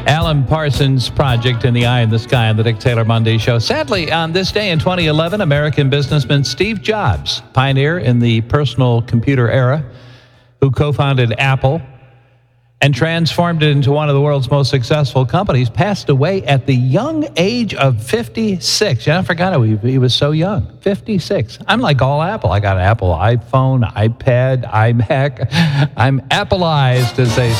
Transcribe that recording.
Alan Parsons Project in the Eye in the Sky on the Dick Taylor Monday Show. Sadly, on this day in 2011, American businessman Steve Jobs, pioneer in the personal computer era, who co-founded Apple and transformed it into one of the world's most successful companies, passed away at the young age of 56. Yeah, I forgot it. He was so young, 56. I'm like all Apple. I got an Apple iPhone, iPad, iMac. I'm Appleized, as they